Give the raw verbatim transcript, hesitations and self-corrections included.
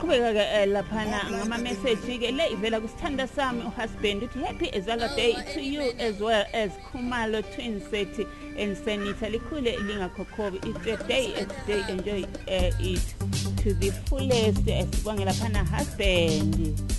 Siqhubeka ke laphana ngama message ke le ivela kusithanda sami uhusband uthi happy Ezalwa Day to you as well as Khumalo twins set and Senita likhule lingakhokhobi. It's your day and today enjoy uh, it to the fullest. Sibonge laphana husband.